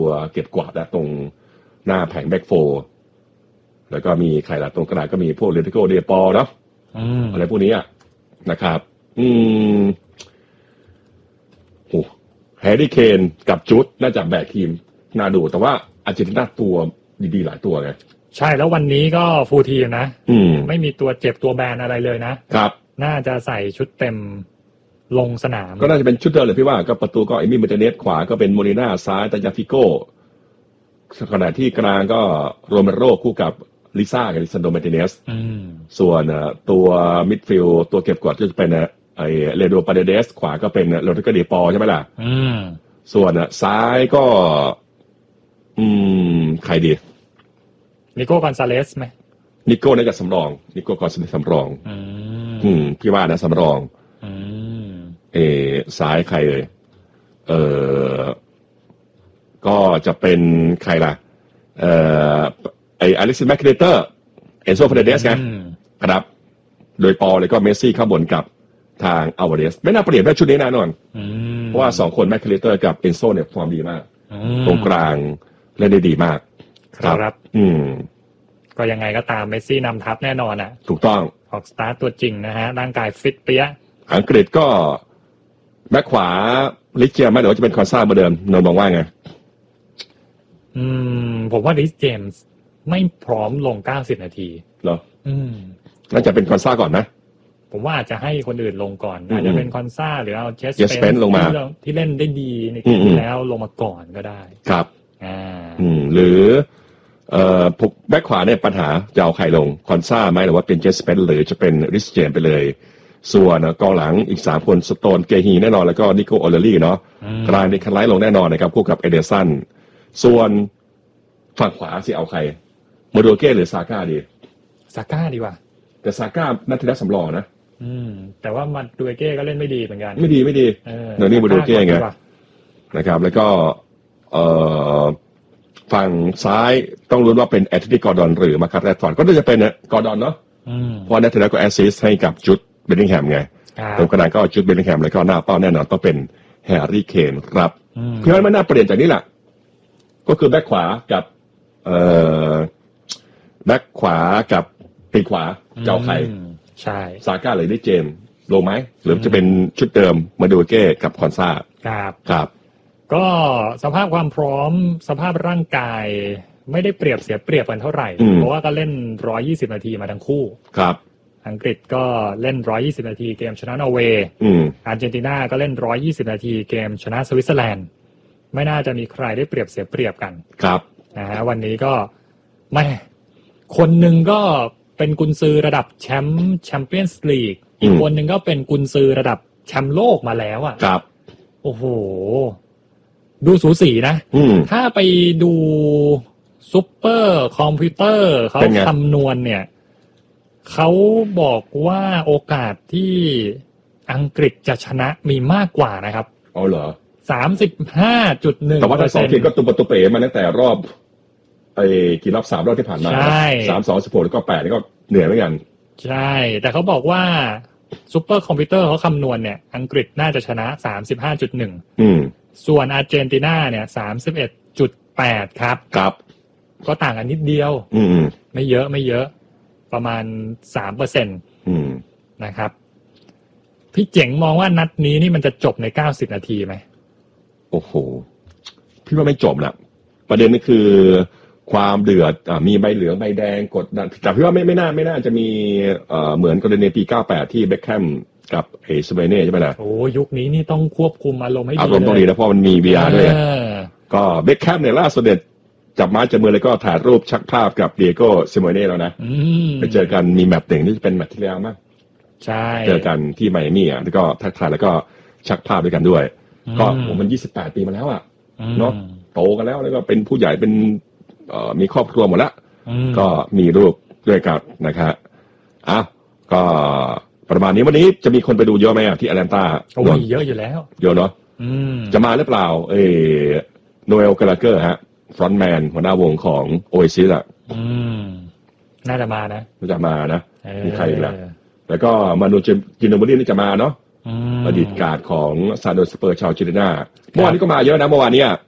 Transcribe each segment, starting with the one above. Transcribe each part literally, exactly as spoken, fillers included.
ตัวเก็บกวาดและตรงหน้าแผงแบ็คโฟร์แล้วก็มีใครล่ะตรงกระดาษก็มีพวกเรติโกเดปอเนาะอะไรพวกนี้อ่ะนะครับอืมโหแฮร์รี่เคนกับจุดน่าจะแบกทีมน่าดูแต่ว่าอาร์เจนตินาตัวดีๆหลายตัวไงใช่แล้ววันนี้ก็ฟูลทีมนะไม่มีตัวเจ็บตัวแบนอะไรเลยนะครับน่าจะใส่ชุดเต็มลงสนามก็น่าจะเป็นชุดเดิมเลยพี่ว่าก็ประตูก็เอมี่มาร์ติเนสขวาก็เป็นโมลิน่าซ้ายตายาฟิโก้ขณะที่กลางก็โรเมโรคู่กับลิซ่ากับลิซันโดมาร์ติเนสส่วนตัวมิดฟิลด์ตัวเก็บกวาดก็จะเป็นไอเรโดปาเดเดสขวาก็เป็นโรดริโกเดปอใช่ไหมล่ะส่วนซ้ายก็อืมใครดีนิโก้กอนซาเลสไหมนิโก้น่าจะสำรองนิโก้กอนซาเลสสำรองอืมพี่ว่านะสำรองเออซ้ายใครเลยเออก็จะเป็นใครล่ะเอ่อไออเล็กซิสแมคคิเลเตอร์เอนโซเฟเรเดสไงครับโดยปอเลยก็เมสซี่ข้าบนกับทางอัลวาเรสไม่น่าเปลี่ยนได้ชุดนี้แน่นอนเพราะว่าสองคนแมคคิเลเตอร์กับเอนโซเนี่ยฟอร์มดีมากตรงกลางเล่นได้ดีมากครับอืมก็ยังไงก็ตามเมสซี่นำทัพแน่นอนอ่ะถูกต้องออกสตาร์ตตัวจริงนะฮะร่างกายฟิตเปี้ยอังกฤษก็แบ็คขวาลิเจียไม่หรือว่าจะเป็นคอนซ่าเหมือนเดิมนนท์มองว่าไงอืมผมว่าลิสเจมส์ไม่พร้อมลงเก้าสิบนาทีเหรออืมน่าจะเป็นคอนซ่าก่อนนะผมว่าอาจจะให้คนอื่นลงก่อนอาจจะเป็นคอนซ่าหรือเอาเจสเปนลงมาที่เล่นได้ดีในเกมที่แล้วลงมาก่อนก็ได้ครับอ่าอืมหรือเอ่อแบ็คขวาเนี่ยปัญหาจะเอาใครลงคอนซ่าไหมหรือว่าเป็นเจสเปนหรือจะเป็นริสเจมไปเลยส่วนกองหลังอีกสามคนสโตนเกฮีแน่นอนแล้วก็นิโคโอเลลี่เนาะกลางในคันไลท์ลงแน่นอนนะครับคู่กับเอเดสันส่วนฝั่งขวาสิเอาใครโมโดเก้หรือซาก้าดีซาก้าดีกว่าแต่ซาก้านัทธิดาสำรองนะอืมแต่ว่ามาดูเก้ก็เล่นไม่ดีเหมือนกันไม่ดีไม่ดีเออนี่โมโดเก้ไงนะครับแล้วก็เอ่อฝั่งซ้ายต้องลุ้นว่าเป็นแอตเลติกอร์ดอนหรือมาคาร์แรตฟอร์ดก็น่าจะเป็นกอร์ดอนเนาะเพราะนัทธิดาก็แอสซิสต์ให้กับจุดเบลลิงแฮมไงตรงกระดานก็จุดเบลลิงแฮมแล้วก็หน้าเป้าแน่นอนต้องเป็นแฮร์รี่เคนครับเพื่อนไม่น่าเปลี่ยนจากนี้แหละก็คือแบ็คขวากับเอ่อแบ็คขวากับปีกขวาเจ้าใครใช่ซาก้าหรือดิเจมลงไหมหรือจะเป็นชุดเดิมมาดูเก้กับคอนซ่าครับครับก็สภาพความพร้อมสภาพร่างกายไม่ได้เปรียบเสียเปรียบกันเท่าไหร่เพราะว่าก็เล่นหนึ่งร้อยยี่สิบนาทีมาทั้งคู่ครับอังกฤษก็เล่นหนึ่งร้อยยี่สิบนาทีเกมชนะนอร์เวย์อาร์เจนตินาก็เล่นหนึ่งร้อยยี่สิบนาทีเกมชนะสวิตเซอร์แลนด์ไม่น่าจะมีใครได้เปรียบเสียเปรียบกันครับนะฮะวันนี้ก็แม่คนหนึ่งก็เป็นกุนซือระดับแชมป์แชมเปี้ยนส์ลีกอีกคนหนึ่งก็เป็นกุนซือระดับแชมป์โลกมาแล้วอ่ะครับโอ้โหดูสูสีนะถ้าไปดูซุปเปอร์คอมพิวเตอร์เขาคำนวณเนี่ยเขาบอกว่าโอกาสที่อังกฤษจะชนะมีมากกว่านะครับอ๋อเหรอสามสิบห้าจุดหนึ่งแต่ว่าทั้งสองทีมก็ตุบตุเป๋มาตั้งแต่รอบไอ้กี่รอบสามรอบที่ผ่านมาสาม สอง สิบหกแล้วก็แปดนี่ก็เหนื่อยเหมือนกันใช่แต่เขาบอกว่าซุปเปอร์คอมพิวเตอร์เขาคำนวณเนี่ยอังกฤษน่าจะชนะ สามสิบห้าจุดหนึ่งอืมส่วนอาร์เจนตินาเนี่ย สามสิบเอ็ดจุดแปด ครับครับก็ต่างกันนิดเดียวอืมไม่เยอะไม่เยอะประมาณ สามเปอร์เซ็นต์อืมนะครับพี่เจ๋งมองว่านัดนี้นี่มันจะจบในเก้าสิบนาทีไหมโอ้โหพี่ว่าไม่จบละประเด็นก็คือความเดือดอ่ามีใบเหลืองใบแดงกดดันแต่พี่ว่าไม่ไม่น่าไม่น่าจะมีเอ่อเหมือนกรณีปีเก้าสิบแปดที่เบ็คแฮมกับเอสเบเน่ใช่ไหมล่ะโอ้ยุคนี้นี่ต้องควบคุมอารมณ์ให้ดีอารมณ์ต้องดีนะเพราะมันมี วี อาร์ ด้วยก็เบ็คแฮมเนี่ยล่าสุดเด็ดจับไม้จับมือเลยก็ถ่ายรูปชักภาพกับเดียโก้ซิโมเน่แล้วนะไปเจอกันมีแมตช์หนึ่งที่เป็นแมตช์ที่แล้วมั้งใช่เจอกันที่ไมอามี่อ่ะแล้วก็ทักทายแล้วก็ชักภาพด้วยกันด้วยก็ผมมันยี่สิบแปดปีมาแล้วอ่ะเนาะโตกันแล้วแล้วก็เป็นผู้ใหญ่เป็นเอ่อมีครอบครัวหมดแล้วก็มีรูปด้วยกันนะครับอ่ะก็ประมาณนี้วันนี้จะมีคนไปดูเยอะไหมอ่ะที่แอตแลนตาโอ้ยเยอะอยู่แล้วเยอะเนาะจะมาหรือเปล่าเออโนเอลกาลาเกอร์ฮะฟรอนต์แมนหัวหน้าวงของโอเอซิสอ่ะน่าจะมานะน่าจะมานะมีใครอีกล่ะแล้วก็มานูจินโนบุรีนี่จะมาเนาะอดีตการ์ดของซานโดสเปอร์ชาวจิลิน่าเมื่อวานนี้ก็มาเยอะนะเมื่อวานนี้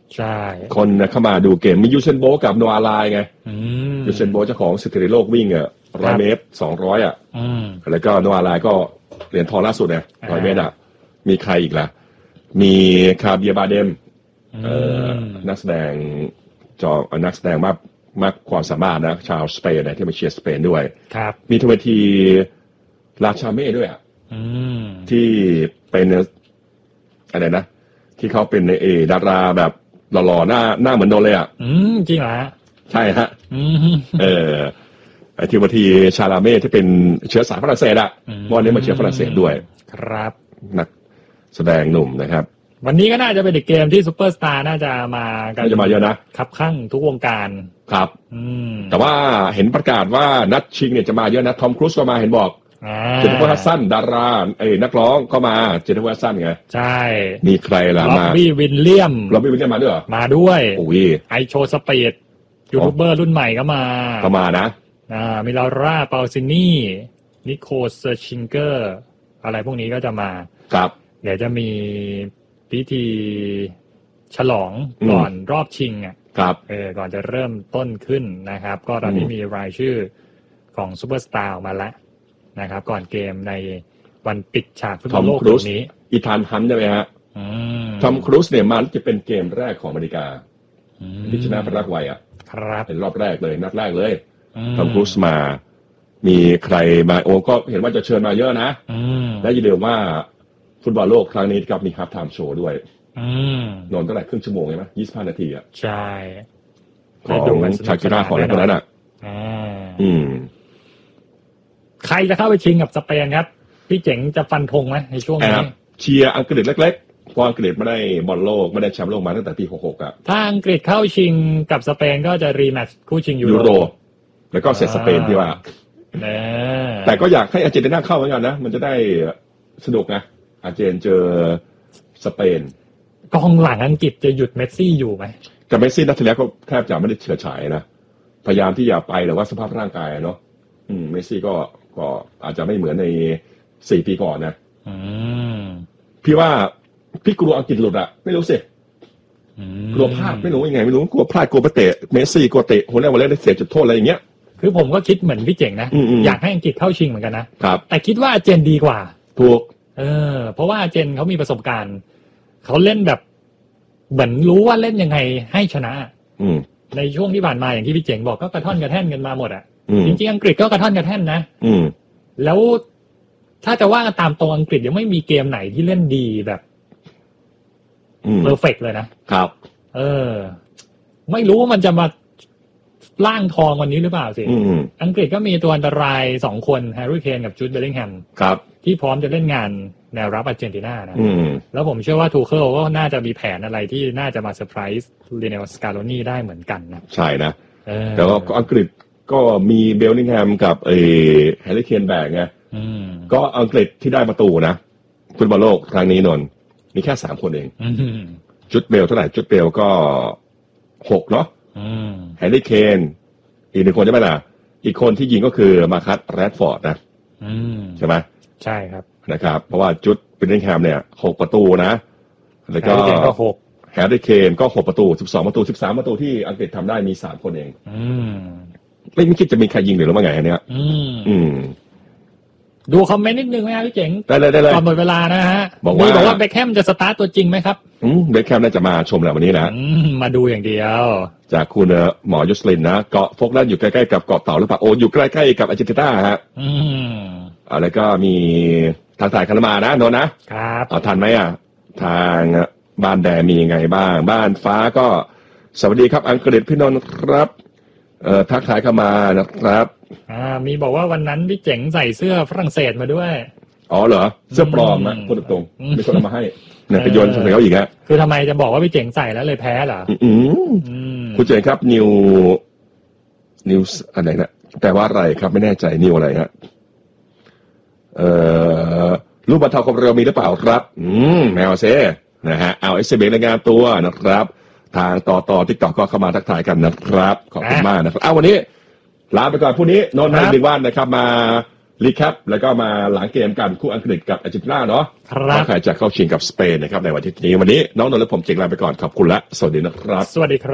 ใช่คนเข้ามาดูเกมมียูเซนโบกับโนอาไลไงยูเซนโบเจ้าของสถิติโลกวิ่งอ่ะร้อยเมตรสองร้อยอ่ะแล้วก็โนอาไลก็เหรียญทองล่าสุดเนี่ยร้อยเมตรอ่ะมีใครอีกล่ะมีคาเบียบาเดมเอ่อนักแสดงจอนักแสดงมากมากความสามารถนะชาวสเปนนะที่มาเชียร์สเปนด้วยครับมีทเวทีราชาเม่ด้วยอ่ะที่เป็นอะไรนะที่เขาเป็นเอดาราแบบหล่อๆหน้าหน้าเหมือนโดนเลยอ่ะอืมจริงเหรอใช่ฮะเออไอทีวันทีชาลาเม่ที่เป็นเชื้อสายฝรั่งเศสอ่ะวันนี้มาเชียร์ฝรั่งเศสด้วยครับนักแสดงหนุ่มนะครับวันนี้ก็น่าจะเป็นอีกเกมที่ซูเปอร์สตาร์น่าจะมากันน่าจะมาเยอะนะคับข้างทุกวงการครับแต่ว่าเห็นประกาศว่านัดชิงเนี่ยจะมาเยอะนะทอมครูซก็มาเห็นบอกเจนนิเฟอร์ฮัสสันดาราไอ้นักร้องก็มาเจนนิเฟอร์ฮัสสันไงใช่มีใครล่ะมาล็อบบี้วิลเลียมล็อบบี้วิลเลียมมาด้วยเหรอมาด้วยโอ้ยไอโชสปีดยูทูบเบอร์รุ่นใหม่ก็มาก็มานะอ่ามีลาร่าเปาซินี่นิโคลเซอร์ชิงเกอร์อะไรพวกนี้ก็จะมาครับเดี๋ยวจะมีพิธีฉลองก่อนรอบชิงอ่ะครับเออก่อนจะเริ่มต้นขึ้นนะครับก็ตอนนี้มีรายชื่อของซูเปอร์สตาร์ออกมาแล้วนะครับก่อนเกมในวันปิดฉากฟุตบอลโลกวันนี้อีธานฮันต์ใช่ไหมฮะทอมครูซเนี่ยมันจะเป็นเกมแรกของอเมริกาที่ชนะเป็นรักไวอ่ะครับเป็นรอบแรกเลยนัดแรกเลยทอมครูซมามีใครมาโอ้ก็เห็นว่าจะเชิญมาเยอะนะและอย่าลืมว่าฟุตบอลโลกครั้งนี้ครับมีฮาล์ฟไทม์โชว์ด้วยนอนเท่าไหร่ครึ่งชั่วโมงใช่ไหมยี่สิบห้านาทีอ่ะใช่ของชาคิราของอะไรคนนั้นอ่ะอืมใครจะเข้าไปชิงกับสเปนครับพี่เจ๋งจะฟันธงไหมในช่วงนี้เชียร์อังกฤษเล็กๆเพราะอังกฤษไม่ได้บอลโลกไม่ได้แชมป์โลกมาตั้งแต่ปีหกสิบหกอ่ะถ้าอังกฤษเข้าชิงกับสเปนก็จะรีแมตช์คู่ชิงยูโรแล้วก็เสร็จสเปนที่ว่าแต่ก็อยากให้อาร์เจนตินาเข้าเหมือนกันนะมันจะได้สนุกนะอาร์เจนเจอสเปนกองหลังอังกฤษจะหยุดเมสซี่อยู่ไหมกับเมสซี่นัดที่แล้วก็แทบจะไม่ได้เฉื่อยฉายนะพยายามที่จะไปแต่ว่าสภาพร่างกายเนาะอืมเมสซี่ก็ก็อาจจะไม่เหมือนในสี่ปีก่อนนะพี่ว่าพี่กลัวอังกฤษหลุดอะไม่รู้สิกลัวพลาดไม่รู้ยังไงไม่รู้กลัวพลาดกลัวไปเตะเมสซี่กลัวเตะโหแล้ววันแรกได้เสียจุดโทษอะไรอย่างเงี้ยคือผมก็คิดเหมือนพี่เจ๋งนะอยากให้อังกฤษเข้าชิงเหมือนกันนะครับแต่คิดว่าอาร์เจนดีกว่าถูกเออเพราะว่าอาร์เจนเขามีประสบการณ์เขาเล่นแบบเหมือนรู้ว่าเล่นยังไงให้ชนะในช่วงที่ผ่านมาอย่างที่พี่เจ๋งบอกก็กระท่อนกระแท่นกันมาหมดอ่ะจริงๆอังกฤษก็กระท่อนกระแท่นนะแล้วถ้าจะว่ากันตามตรงอังกฤษยังไม่มีเกมไหนที่เล่นดีแบบเพอร์เฟกต์เลยนะครับเออไม่รู้ว่ามันจะมาล่างทองวันนี้หรือเปล่าสิอังกฤษก็มีตัวอันตรายสองคนแฮร์รี่เคนกับจูดเบลลิงแฮมครับที่พร้อมจะเล่นงานแนวรับอาร์เจนตินานะแล้วผมเชื่อว่าทูเคิลก็น่าจะมีแผนอะไรที่น่าจะมาเซอร์ไพรส์เรเนลสกาโลนี่ได้เหมือนกันนะใช่นะแต่ว่าอังกฤษก็มีเบลลิงแฮมกับเอแฮร์รี่เคนแบกไงก็อังกฤษที่ได้ประตูนะฟุตบอลโลกครั้งนี้นนมีแค่สามคนเองจุดเบลเท่าไหร่จุดเบลก็หกเนาะแฮร์รี่เคนอีกหนึ่งคนใช่ไหมล่ะอีกคนที่ยิงก็คือมาคัสแรดฟอร์ดนะใช่ไหมใช่ครับนะครับเพราะว่าจุดเบลลิงแฮมเนี่ยหกประตูนะแล้วก็แฮร์รี่เคนก็หกประตูสิบสองประตูสิบสามประตูที่อังกฤษทำได้มีสามคนเองไม่ไม่คิดจะมีใครยิงหรือว่าไงเนี่ยอืมดูคอมเมนต์นิดนึงไหมครับพี่เจ๋งได้เลยได้เลยก่อนหมดเวลานะฮะบอกว่าบอกว่าเบคแฮมจะสตาร์ตตัวจริงไหมครับอืมเบคแฮมน่าจะมาชมแล้ววันนี้นะมาดูอย่างเดียวจากคุณหมอยุสลินนะเกาะโฟกแลนด์อยู่ใกล้ๆกับเกาะเต่าหรือเปล่าโอ้อยู่ใกล้ๆกับอาร์เจนตินาฮะอืมอะไรก็มีทางสายคานามานะโนนะครับเอาทันไหมอ่ะทางบ้านแดงมียังไงบ้างบ้านฟ้าก็สวัสดีครับอังกฤษพี่นนท์ครับเอ่อทักทายเข้ามานะครับอ่ามีบอกว่าวันนั้นพี่เจ๋งใส่เสื้อฝรั่งเศสมาด้วยอ๋อเหรอเสื้อปลอมนะพูดตรงๆมีคนเอามาให้เนี่ยไปโยนใส่เขาอีกฮะคือทำไมจะบอกว่าพี่เจ๋งใส่แล้วเลยแพ้เหรออืมคุณเจ๋งครับนิวนิวอะไรนะแต่ว่าอะไรครับไม่แน่ใจนิวอะไรฮะเอ่อรูปบรรเทาความเร็วมีหรือเปล่าครับอืมแมวเซ่นะฮะเอาเอสเบรายงานตัวนะครับทางต่อต่อติ๊กต็อกก็เข้ามาทักทายกันนะครับขอบคุณมากนะครับเอาวันนี้ลาไปก่อนพรุ่งนี้นนท์ให้หนึ่งวันนะครับมารีแคปแล้วก็มาหลังเกมกันคู่อังกฤษกับอาร์เจนตินาเนาะครับใครจะเข้าชิงกับสเปนนะครับในวันที่นี้วันนี้น้องนนท์และผมเจงลาไปก่อนขอบคุณและสวัสดีนะครับสวัสดีครับ